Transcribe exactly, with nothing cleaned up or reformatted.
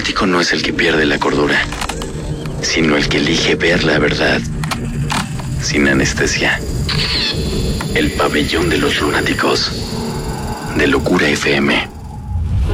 lunático no es el que pierde la cordura, sino el que elige ver la verdad sin anestesia. El pabellón de los lunáticos, de Locura F M.